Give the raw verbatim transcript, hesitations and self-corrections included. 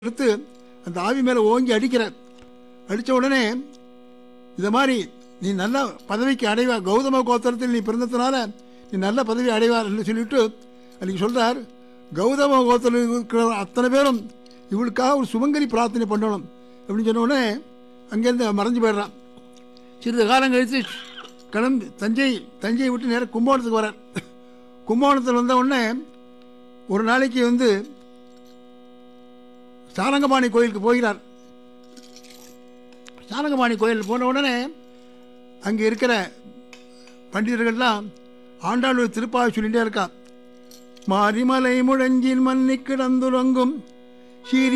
எடுத்து அந்த ஆவி மேலே ஓங்கி அடிக்கிறார். அடித்த உடனே இதை மாதிரி நீ நல்ல பதவிக்கு அடைவா, கௌதம கோத்திரத்தில் நீ பிறந்ததுனால நீ நல்ல பதவி அடைவார் என்று சொல்லிவிட்டு அன்றைக்கி சொல்கிறார், கௌதம கோத்திரத்தில் இருக்கிற அத்தனை பேரும் இவளுக்காக ஒரு சுமங்கலி பிரார்த்தனை பண்ணணும் அப்படின்னு சொன்ன உடனே அங்கேருந்து மறைஞ்சு போயிடுறான். சிறிது காலம் கழித்து கிளம்பி தஞ்சை தஞ்சையை விட்டு நேராக கும்பகோணத்துக்கு வரார். கும்பகோணத்தில் வந்த உடனே ஒரு நாளைக்கு வந்து சாரங்கபாணி கோயிலுக்கு போகிறார். சாரங்கபாணி கோயில் போன உடனே அங்கே இருக்கிற பண்டிதர்கள்லாம் ஆண்டாள் திருப்பாவை சொல்லிகிட்டே இருக்கா. மாரிமலை முழஞ்சில் மன்னி கிடந்துறங்கும் சீரி